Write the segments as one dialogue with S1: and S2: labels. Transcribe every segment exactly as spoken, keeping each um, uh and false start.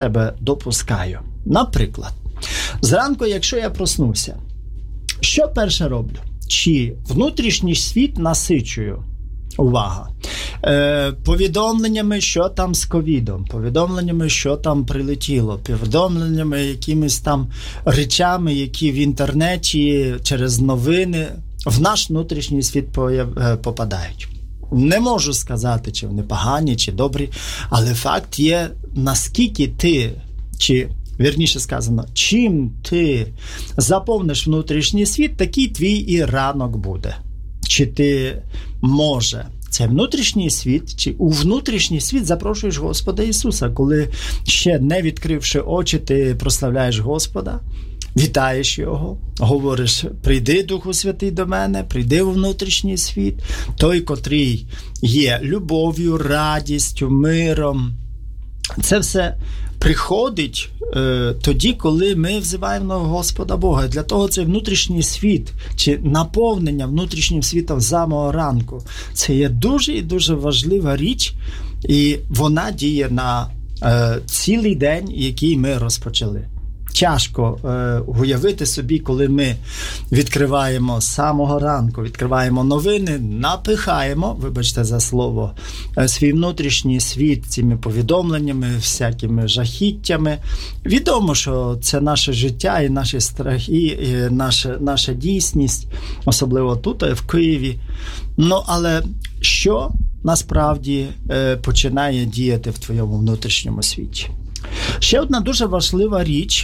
S1: себе допускаю. Наприклад, зранку, якщо я проснувся, що перше роблю? Чи внутрішній світ насичую? Увага! Е, повідомленнями, що там з ковідом, повідомленнями, що там прилетіло, повідомленнями, якимись там речами, які в інтернеті через новини в наш внутрішній світ попадають. Не можу сказати, чи вони погані, чи добрі, але факт є, наскільки ти, чи вірніше сказано, чим ти заповниш внутрішній світ, такий твій і ранок буде. Чи ти, може, це внутрішній світ, чи у внутрішній світ запрошуєш Господа Ісуса, коли ще не відкривши очі, ти прославляєш Господа, вітаєш Його, говориш: прийди, Духу Святий, до мене, прийди у внутрішній світ, той, котрий є любов'ю, радістю, миром. Це все приходить е, тоді, коли ми взиваємо Господа Бога. Для того цей внутрішній світ, чи наповнення внутрішнім світом з самого ранку, це є дуже і дуже важлива річ, і вона діє на е, цілий день, який ми розпочали. Тяжко е, уявити собі, коли ми відкриваємо з самого ранку, відкриваємо новини, напихаємо, вибачте за слово, е, свій внутрішній світ цими повідомленнями, всякими жахіттями. Відомо, що це наше життя і наші страхи, і наша, наша дійсність, особливо тут, в Києві. Ну, але що насправді е, починає діяти в твоєму внутрішньому світі? Ще одна дуже важлива річ,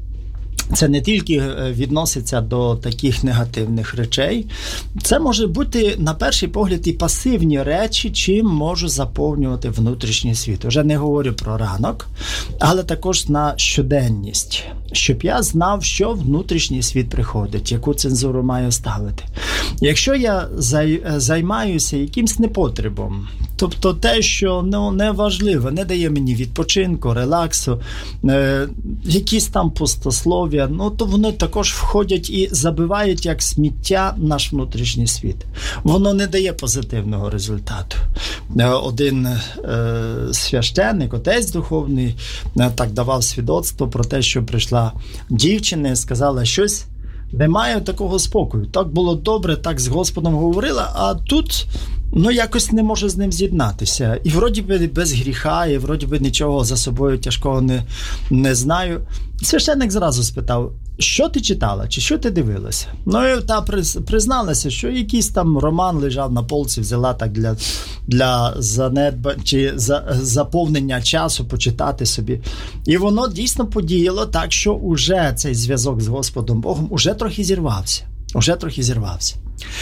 S1: це не тільки відноситься до таких негативних речей, це може бути, на перший погляд, і пасивні речі, чим можу заповнювати внутрішній світ. Уже не говорю про ранок, але також на щоденність, щоб я знав, що внутрішній світ приходить, яку цензуру маю ставити. Якщо я займаюся якимсь непотребом, тобто те, що ну, не важливо, не дає мені відпочинку, релаксу, е, якісь там пустослов'я, ну, то вони також входять і забивають як сміття наш внутрішній світ. Воно не дає позитивного результату. Е, один е, священник, отець духовний, е, так давав свідоцтво про те, що прийшла дівчина і сказала щось, немає такого спокою. Так було добре, так з Господом говорила, а тут ну, якось не можу з ним з'єднатися. І вроді би без гріха, і вроді би нічого за собою тяжкого не, не знаю. Священник зразу спитав: що ти читала, чи що ти дивилася? Ну, і та призналася, що якийсь там роман лежав на полці, взяла так для, для занедба, чи за, заповнення часу почитати собі. І воно дійсно подіяло так, що уже цей зв'язок з Господом Богом уже трохи зірвався. Уже трохи зірвався.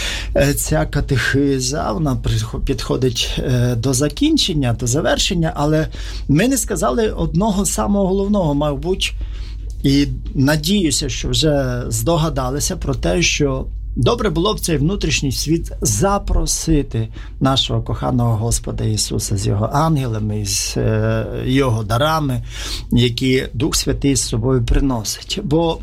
S1: Ця катехиза, вона підходить до закінчення, до завершення, але ми не сказали одного самого головного, мабуть, і надіюся, що вже здогадалися про те, що добре було б цей внутрішній світ запросити нашого коханого Господа Ісуса з Його ангелами, з Його дарами, які Дух Святий з собою приносить. Бо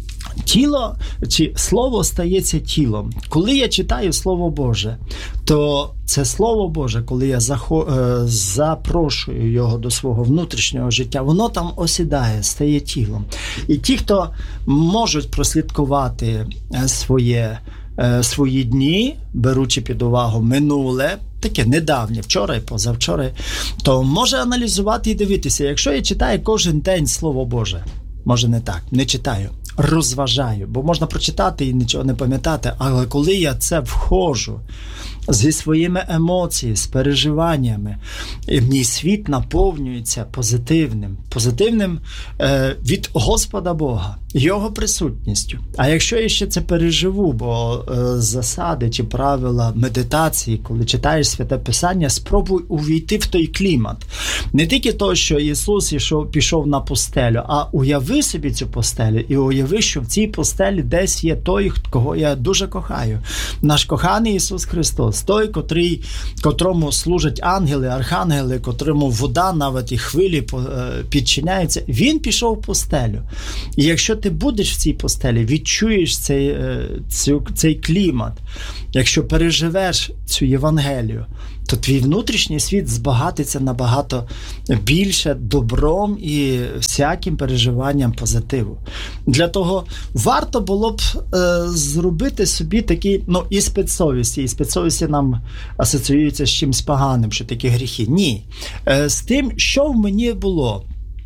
S1: тіло, чи слово стається тілом. Коли я читаю Слово Боже, то це Слово Боже, коли я захо... запрошую його до свого внутрішнього життя, воно там осідає, стає тілом. І ті, хто можуть прослідкувати своє, свої дні, беручи під увагу минуле, таке недавнє, вчора і позавчора, то може аналізувати і дивитися. Якщо я читаю кожен день Слово Боже, може не так, не читаю, розважаю, бо можна прочитати і нічого не пам'ятати, але коли я це входжу зі своїми емоціями, з переживаннями, і мій світ наповнюється позитивним, позитивним е, від Господа Бога, Його присутністю. А якщо я ще це переживу, бо е, засади чи правила медитації, коли читаєш Святе Писання, спробуй увійти в той клімат. Не тільки то, що Ісус ішов, пішов на пустелю, а уяви собі цю пустелю і уяви, що в цій пустелі десь є той, кого я дуже кохаю. Наш коханий Ісус Христос, той, котрий, котрому служать ангели, архангели, котрому вода навіть і хвилі підчиняються. Він пішов в пустелю. І якщо ти будеш в цій пустелі, відчуєш цей, цей, цей клімат, якщо переживеш цю Євангелію, то твій внутрішній світ збагатиться набагато більше добром і всяким переживанням позитиву. Для того варто було б е, зробити собі такі, ну, і спецсовісті. І спецсовісті нам асоціюються з чимось поганим, що такі гріхи. Ні. Е, з тим, що в мені було,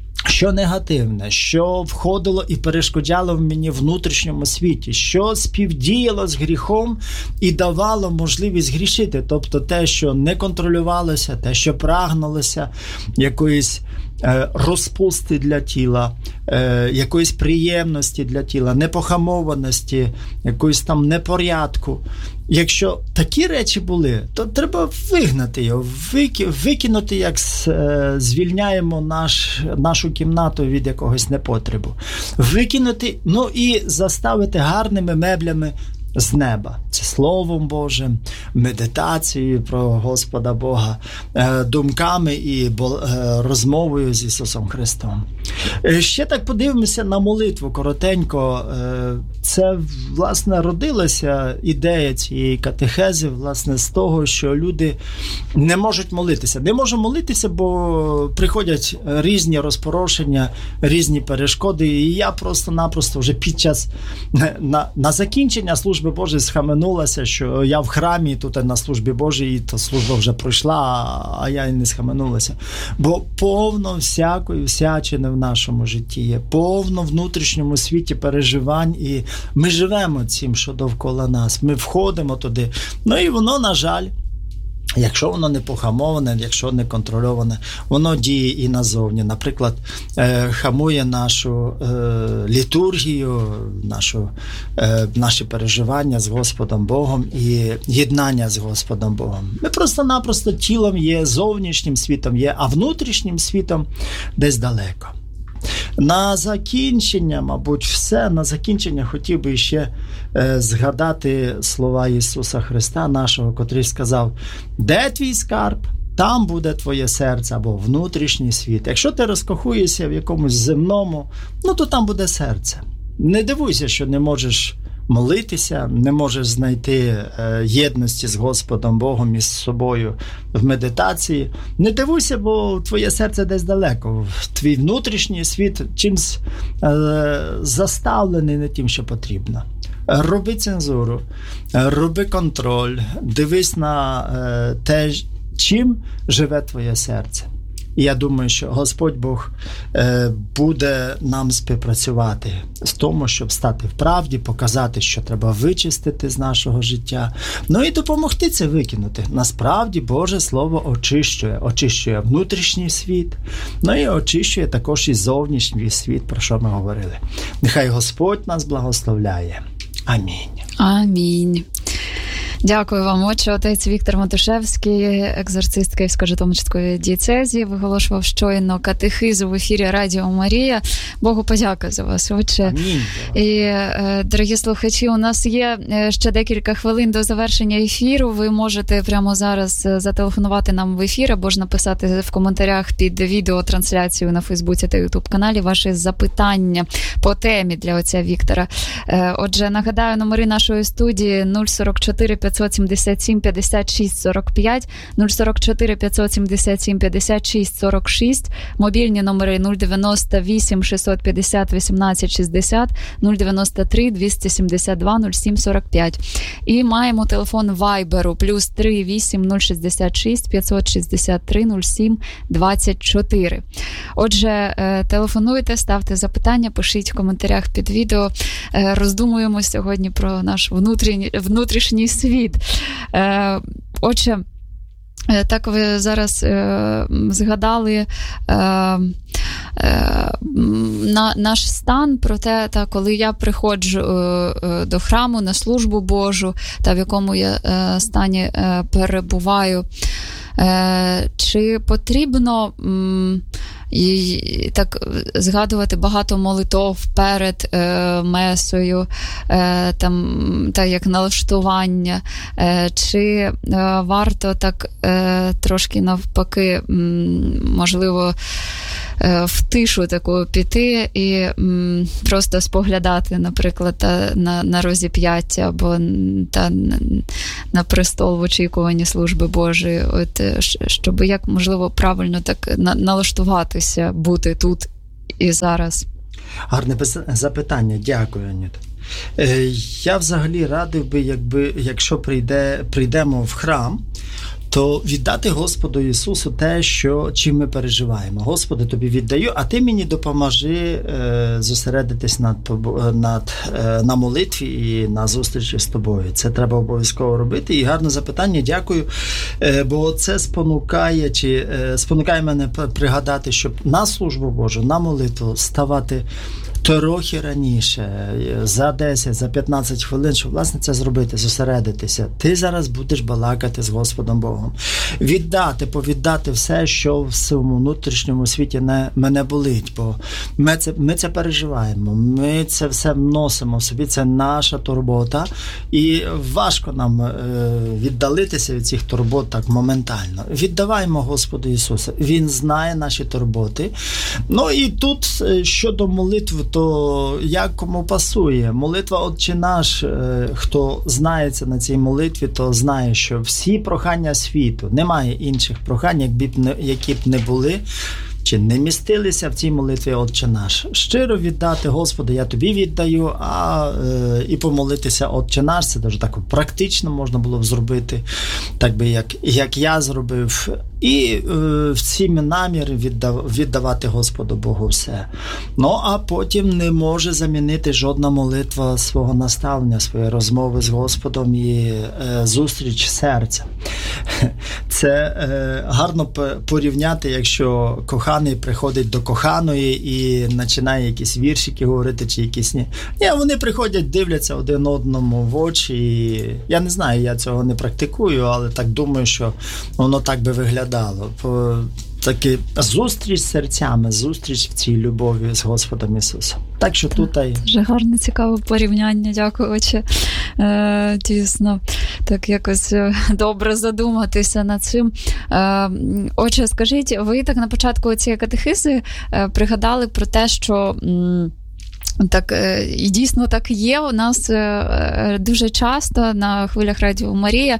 S1: що негативне, що входило і перешкоджало в мені внутрішньому світі, що співдіяло з гріхом і давало можливість грішити. Тобто те, що не контролювалося, те, що прагнулося якоїсь е, розпусти для тіла, е, якоїсь приємності для тіла, непохамованості, якоїсь там непорядку. Якщо такі речі були, то треба вигнати його, викинути, як звільняємо наш, нашу кімнату від якогось непотребу. Викинути, ну і заставити гарними меблями з неба. Це Словом Божим, медитацією про Господа Бога, думками і розмовою з Ісусом Христом. Ще так подивимося на молитву коротенько. Це, власне, родилася ідея цієї катехези, власне, з того, що люди не можуть молитися. Не можуть молитися, бо приходять різні розпорошення, різні перешкоди, і я просто-напросто вже під час, на, на закінчення служби Божої схаменулася, що я в храмі, тут на службі Божій, то служба вже пройшла, а я і не схаменулася. Бо повно всякої всячини в нашому житті є, повно в внутрішньому світі переживань, і ми живемо цим, що довкола нас. Ми входимо туди. Ну і воно, на жаль, якщо воно не похамоване, якщо не контрольоване, воно діє і назовні. Наприклад, хамує нашу літургію, нашу, наші переживання з Господом Богом і єднання з Господом Богом. Ми просто-напросто тілом є, зовнішнім світом є, а внутрішнім світом десь далеко. На закінчення, мабуть, все. На закінчення хотів би ще е, згадати слова Ісуса Христа нашого, котрий сказав: де твій скарб, там буде твоє серце, або внутрішній світ. Якщо ти розкохуєшся в якомусь земному, ну то там буде серце. Не дивуйся, що не можеш молитися, не можеш знайти е, єдності з Господом Богом і з собою в медитації. Не дивуйся, бо твоє серце десь далеко. Твій внутрішній світ чимсь е, заставлений не тим, що потрібно. Роби цензуру, роби контроль, дивись на е, те, чим живе твоє серце. І я думаю, що Господь Бог е, буде нам співпрацювати з тому, щоб стати в правді, показати, що треба вичистити з нашого життя, ну і допомогти це викинути. Насправді Боже Слово очищує, очищує внутрішній світ, ну і очищує також і зовнішній світ, про що ми говорили. Нехай Господь нас благословляє. Амінь.
S2: Амінь. Дякую вам, отче. Отець Віктор Матушевський, екзорцист Київсько-Житомирської дієцезії, виголошував щойно катехизу в ефірі Радіо Марія. Богу подяка за вас, отче.
S1: Амінь.
S2: І, дорогі слухачі, у нас є ще декілька хвилин до завершення ефіру. Ви можете прямо зараз зателефонувати нам в ефір або ж написати в коментарях під відеотрансляцією на Фейсбуці та Ютуб-каналі ваші запитання по темі для отця Віктора. Отже, нагадаю, номери нашої студії нуль сорок чотири п'ятсот сімдесят сім п'ятдесят шість сорок п'ять, нуль сорок чотири п'ятсот сімдесят сім п'ятдесят шість сорок шість, мобільні номери нуль дев'яносто вісім шістсот п'ятдесят вісімнадцять шістдесят, нуль дев'яносто три двісті сімдесят два нуль сім сорок п'ять. І маємо телефон Вайберу плюс три вісім нуль шістдесят шість п'ятсот шістдесят три нуль сім двадцять чотири. Отже, телефонуйте, ставте запитання, пишіть в коментарях під відео. Роздумуємо сьогодні про наш внутрішній, внутрішній світ. Отже, так ви зараз е, згадали е, е, на, наш стан про те, та, коли я приходжу е, до храму на службу Божу, та в якому я е, стані е, перебуваю. Е, чи потрібно м, і так згадувати багато молитов перед е, месою, е, там, та як налаштування, е, чи е, варто так е, трошки навпаки, м, можливо, в тишу таку піти і м, просто споглядати, наприклад, та, на, на розіп'яття або та, на престол в очікуванні служби Божої, от, щоб як можливо правильно так на, налаштуватися, бути тут і зараз.
S1: Гарне запитання, дякую, Аніта. Я взагалі радив би, якби, якщо прийде, прийдемо в храм, то віддати Господу Ісусу те, що, чим ми переживаємо. Господи, Тобі віддаю, а Ти мені допоможи е, зосередитись над, над, е, на молитві і на зустрічі з Тобою. Це треба обов'язково робити. І гарне запитання, дякую, е, бо це спонукає, чи, е, спонукає мене пригадати, щоб на службу Божу, на молитву ставати трохи раніше, за десять, за п'ятнадцять хвилин, щоб, власне, це зробити, зосередитися. Ти зараз будеш балакати з Господом Богом. Віддати, повіддати все, що в своєму внутрішньому світі не, мене болить, бо ми це, ми це переживаємо, ми це все вносимо в собі, це наша турбота, і важко нам е, віддалитися від цих турбот так моментально. Віддаваймо Господу Ісусу. Він знає наші турботи. Ну і тут щодо молитви, то як кому пасує. Молитва «Отче наш», хто знається на цій молитві, то знає, що всі прохання світу, немає інших прохань, які б не були, чи не містилися в цій молитві «Отче наш». Щиро віддати Господу, я тобі віддаю, а е, і помолитися «Отче наш», це дуже так практично можна було б зробити, так би як, як я зробив. І е, в ці наміри віддав, віддавати Господу Богу все. Ну, а потім не може замінити жодна молитва свого наставлення, своєї розмови з Господом і е, зустріч серця. Це е, гарно порівняти, якщо коханий приходить до коханої і починає якісь віршики говорити, чи якісь ні. Ні, вони приходять, дивляться один одному в очі. І я не знаю, я цього не практикую, але так думаю, що воно так би виглядало. Таки зустріч з серцями, зустріч в цій любові з Господом Ісусом. Так що
S2: так,
S1: тут...
S2: Дуже гарне, цікаве порівняння, дякую, отче. Е, дійсно, так якось добре задуматися над цим. Е, отче, скажіть, ви так на початку цієї катехизи е, пригадали про те, що... М- Так, і дійсно так є. У нас дуже часто на хвилях Радіо Марія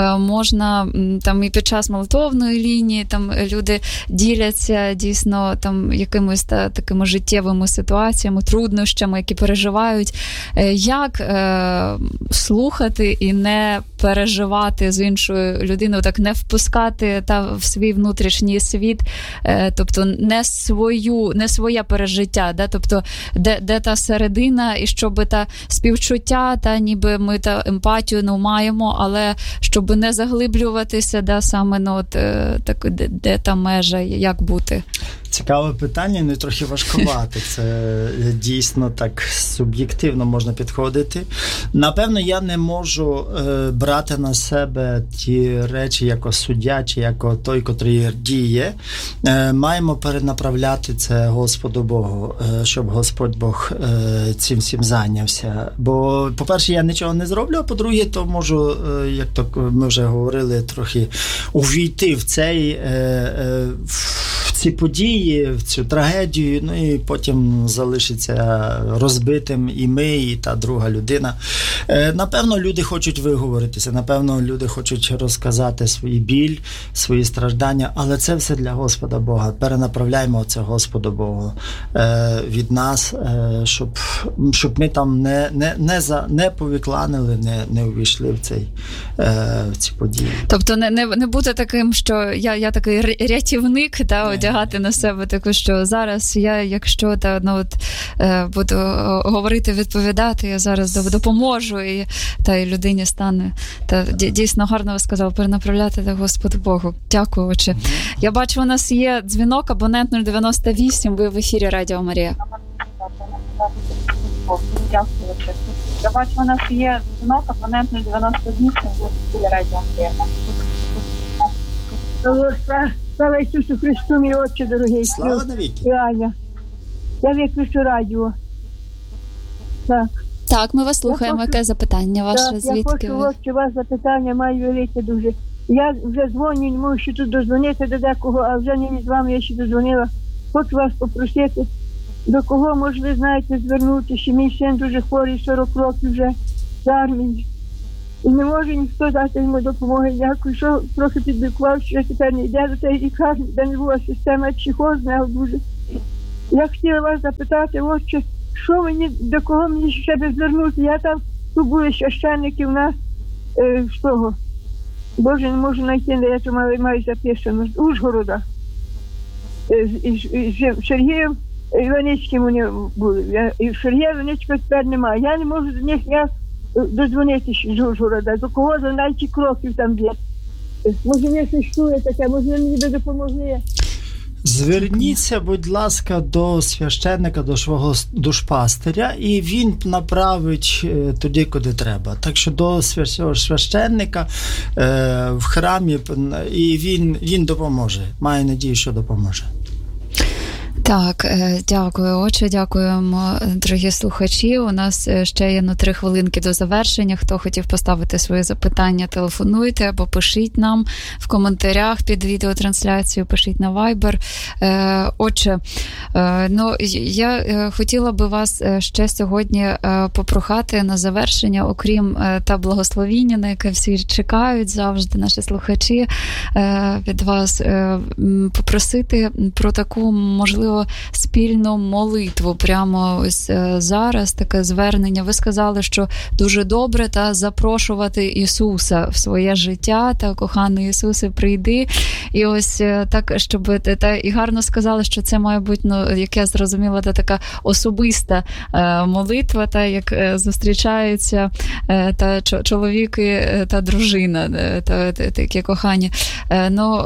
S2: можна там і під час молитовної лінії там люди діляться дійсно там якимись та, такими життєвими ситуаціями, труднощами, які переживають. Як е, слухати і не переживати з іншою людиною, так не впускати та в свій внутрішній світ, е, тобто не свою, не своє пережиття, да? Тобто де, де та середина, і щоб та співчуття, та ніби ми та емпатію не маємо, але щоб не заглиблюватися, да, саме ну, от, так, де, де та межа, як бути?
S1: Цікаве питання, ну і трохи важкувати. Це дійсно так суб'єктивно можна підходити. Напевно, я не можу е, брати на себе ті речі як суддя, чи як той, котрий діє. Е, маємо перенаправляти це Господу Богу, е, щоб Господь Бог е, цим всім зайнявся. Бо, по-перше, я нічого не зроблю, а по-друге, то можу, е, як то ми вже говорили, трохи увійти в цей, е, е, в ці події, в цю трагедію, ну і потім залишиться розбитим і ми, і та друга людина. Е, напевно, люди хочуть виговоритися, напевно, люди хочуть розказати свій біль, свої страждання, але це все для Господа Бога. Перенаправляємо це Господу Богу е, від нас, е, щоб, щоб ми там не, не, не, за, не повікланили, не, не увійшли в, цей, е, в ці події.
S2: Тобто не, не, не бути таким, що я, я такий рятівник, та, одягати на себе таку, що зараз я, якщо та, ну, от, е, буду говорити, відповідати, я зараз допоможу, і та і людині стане. Та, дійсно гарно ви сказали, перенаправляти до Господу Богу. Дякую, отче. Mm-hmm. Я бачу, у нас є дзвінок, абонент нуль дев'яносто вісім, ви в ефірі Радіо Марія.
S3: Дякую, отче. Я бачу, у нас є дзвінок, абонент нуль дев'яносто вісім, ви в ефірі Радіо Марія.
S4: Слава Ісусу Христу, мій отче дорогий.
S1: Слава навіки.
S4: Аня. Я виключу радіо. Так.
S2: Так, ми вас слухаємо. Яке запитання ваше?
S4: Так,
S2: Звідки
S4: я хочу,
S2: ви?
S4: отче, вас запитання маю велике дуже. Я вже дзвоню, не можу ще тут дозвонити до декого, а вже не з вами я ще додзвонила. хочу вас попросити, до кого можна, знаєте, звернутися. Мій син дуже хворий, сорок років вже з армії. І не може ніхто дати йому допомоги. Дякую, що трохи підлікував, що тепер не йде до тієї лікарні, де не була система психозна дуже. Я хотіла вас запитати, отче, що мені, до кого мені ще би звернути? Я там, тут були священники в нас, е, з того, Боже, не можу знайти, де я то маю, маю записано, з Ужгорода. Е, з, із, з Сергієм Іваницьким вони були. Я, і Сергія Іваницького тепер немає. Я не можу до них я дозвонитися з Ужгорода, до кого за найті кроків там є. Може, не существує таке, може, мені би допомогли.
S1: Зверніться, будь ласка, до священника, до свого душпастиря, і він направить е, туди, куди треба. Так що до священника е, в храмі, і він, він допоможе. Маю надію, що допоможе.
S2: Так, дякую, отче, дякуємо, дорогі слухачі. У нас ще є ну, три хвилинки до завершення. Хто хотів поставити свої запитання, телефонуйте або пишіть нам в коментарях під відеотрансляцією, пишіть на Viber. Отче, ну, я хотіла би вас ще сьогодні попрохати на завершення, окрім та благословіння, на яке всі чекають завжди, наші слухачі, від вас попросити про таку, можливо, спільну молитву прямо ось зараз, таке звернення. Ви сказали, що дуже добре та запрошувати Ісуса в своє життя, та коханий Ісусе, прийди. І ось так, щоб та і гарно сказали, що це має бути, ну, як я зрозуміла, та така особиста молитва, та як зустрічаються та чоловіки та дружина, та такі кохані. Ну,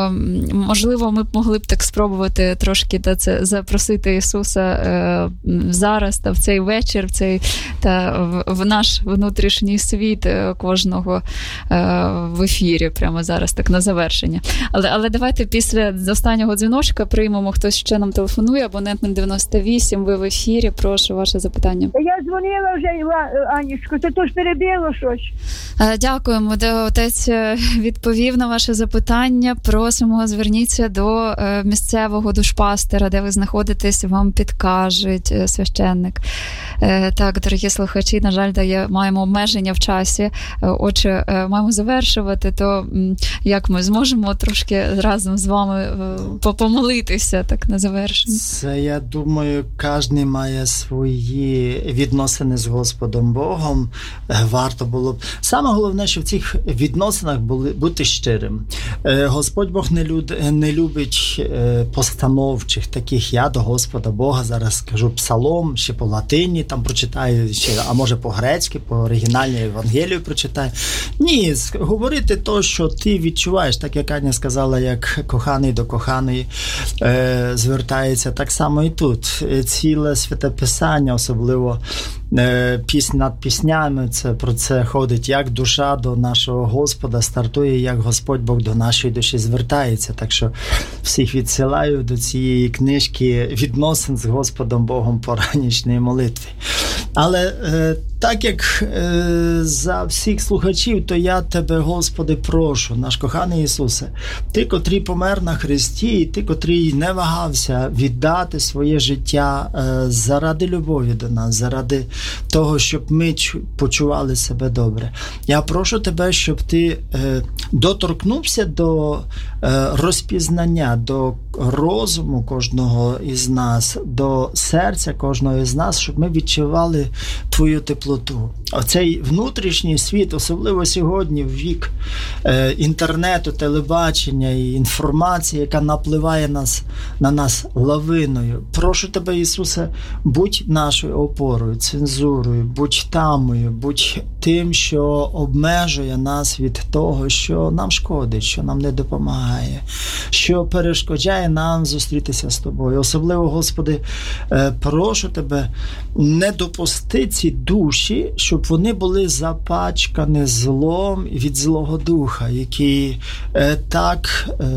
S2: можливо, ми б могли б так спробувати трошки та це запросити Ісуса е, зараз та в цей вечір, в цей та в, в наш внутрішній світ кожного е, в ефірі прямо зараз, так на завершення. Але, але давайте після останнього дзвіночка приймемо, хтось ще нам телефонує, абонент дев'яносто вісім, ви в ефірі, прошу, ваше запитання.
S4: Я дзвонила вже, Анічко, це то ж перебило щось.
S2: Е, дякуємо, де отець відповів на ваше запитання. Просимо, зверніться до е, місцевого душпастера, де ви знаходитесь, вам підкажуть священник. Е, так, дорогі слухачі, на жаль, дає, маємо обмеження в часі. Е, отже, е, маємо завершувати, то м, як ми зможемо трошки разом з вами е, помолитися так на завершення?
S1: Це, я думаю, кожен має свої відносини з Господом Богом. Е, варто було б. Саме головне, що в цих відносинах були, бути щирим. Е, Господь Бог не, люд, не любить е, постановчих таких. Я до Господа Бога зараз скажу псалом, ще по латині там прочитаю, ще, а може по-грецьки, по оригінальній Євангелію прочитаю. Ні, говорити то, що ти відчуваєш, так як Аня сказала, як коханий до коханої е, звертається, так само і тут. Ціле Святе Писання, особливо е, пісня над піснями, це про це ходить, як душа до нашого Господа стартує, як Господь Бог до нашої душі звертається. Так що всіх відсилаю до цієї книжки відносин з Господом Богом по ранішній молитві. Але е, так як е, за всіх слухачів, то я тебе, Господи, прошу, наш коханий Ісусе, ти, котрий помер на хресті, і ти, котрий не вагався віддати своє життя е, заради любові до нас, заради того, щоб ми почували себе добре. Я прошу тебе, щоб ти е, доторкнувся до е, розпізнання, до розуму кожного із нас, до серця кожного із нас, щоб ми відчували твою теплоту. Оцей внутрішній світ, особливо сьогодні, в вік е, інтернету, телебачення і інформації, яка напливає нас, на нас лавиною. Прошу тебе, Ісусе, будь нашою опорою, цензурою, будь тамою, будь тим, що обмежує нас від того, що нам шкодить, що нам не допомагає, що перешкоджає нам зустрітися з тобою. Особливо, Господи, е, прошу тебе, не допусти ці душі, щоб вони були запачкані злом від Злого Духа, який е, так е,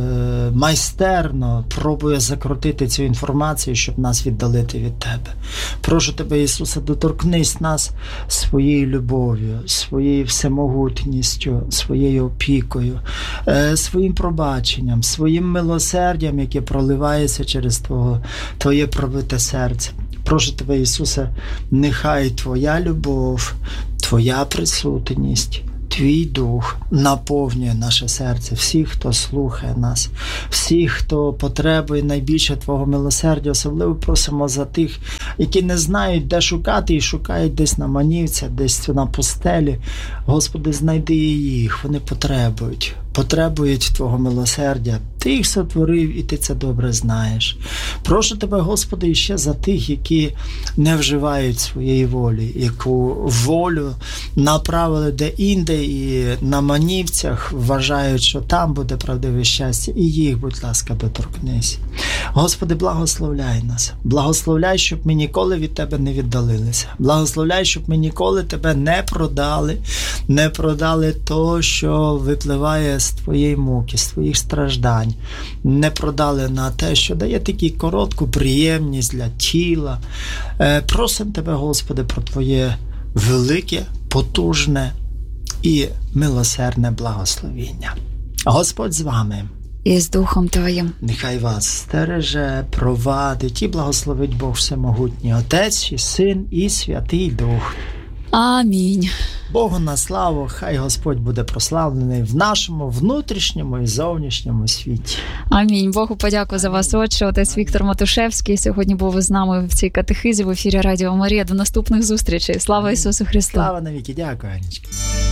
S1: майстерно пробує закрутити цю інформацію, щоб нас віддалити від тебе. Прошу тебе, Ісусе, доторкнутися торкнись нас своєю любов'ю, своєю всемогутністю, своєю опікою, е, своїм пробаченням, своїм милосердям, яке проливається через Твого, Твоє пробите серце. Прошу Тебе, Ісусе, нехай Твоя любов, Твоя присутність, Твій Дух наповнює наше серце, всіх, хто слухає нас, всіх, хто потребує найбільше Твого милосердя. Особливо просимо за тих, які не знають, де шукати, і шукають десь на манівцях, десь на пустелі. Господи, знайди їх, вони потребують, потребують Твого милосердя. Ти їх сотворив, і Ти це добре знаєш. Прошу Тебе, Господи, ще за тих, які не вживають своєї волі, яку волю направили де-інде і на манівцях вважають, що там буде правдиве щастя, і їх, будь ласка, доторкнись. Господи, благословляй нас. Благословляй, щоб ми ніколи від Тебе не віддалилися. Благословляй, щоб ми ніколи Тебе не продали, не продали то, що випливає з Твоєї муки, з Твоїх страждань. Не продали на те, що дає таку коротку приємність для тіла. Просимо Тебе, Господи, про Твоє велике, потужне і милосердне благословіння. Господь з вами.
S2: І з Духом Твоїм.
S1: Нехай вас стереже, провадить і благословить Бог Всемогутній, Отець і Син і Святий Дух.
S2: Амінь.
S1: Богу на славу, хай Господь буде прославлений в нашому внутрішньому і зовнішньому світі.
S2: Амінь. Богу подяку за вас, Отче. Отець Віктор Матушевський сьогодні був з нами в цій катехизі в ефірі Радіо Марія. До наступних зустрічей. Слава Ісусу Христу!
S1: Слава навіки. Дякую, Анечка.